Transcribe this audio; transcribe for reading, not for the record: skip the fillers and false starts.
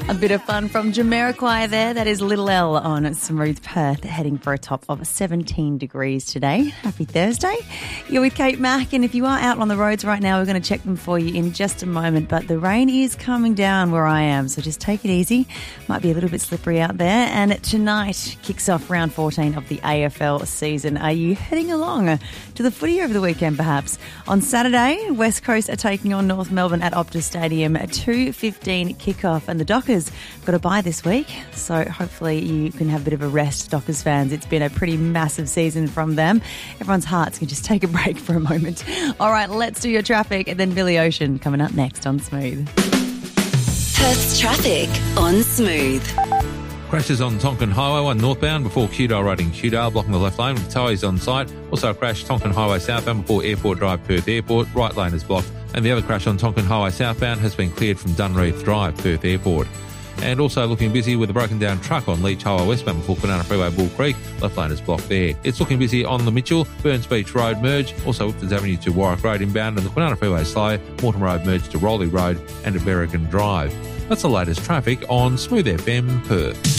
A bit of fun from Jamiroquai there. That is Little L on Smooth Perth, heading for a top of 17 degrees today. Happy Thursday. You're with Kate Mack, and if you are out on the roads right now, we're going to check them for you in just a moment. But the rain is coming down where I am, so just take it easy. Might be a little bit slippery out there. And tonight kicks off round 14 of the AFL season. Are you heading along to the footy over the weekend, perhaps? On Saturday, West Coast are taking on North Melbourne at Optus Stadium, a 2:15 kickoff, and the Dockers got a bye this week, so hopefully you can have a bit of a rest, Dockers fans. It's been a pretty massive season from them. Everyone's hearts can just take a break for a moment. All right, let's do your traffic, and then Billy Ocean coming up next on Smooth. Perth's traffic on Smooth. Crashes on Tonkin Highway 1 northbound before Kewdale Road in Kewdale, blocking the left lane with towies on site. Also a crash Tonkin Highway southbound before Airport Drive, Perth Airport. Right lane is blocked. And the other crash on Tonkin Highway southbound has been cleared from Dunreath Drive, Perth Airport. And also looking busy with a broken down truck on Leach Highway westbound before Banana Freeway Bull Creek. Left lane is blocked there. It's looking busy on the Mitchell, Burns Beach Road merge, also Uptons Avenue to Warwick Road inbound, and the Banana Freeway slow, Morton Road merge to Rowley Road and to Berrigan Drive. That's the latest traffic on Smooth FM Perth.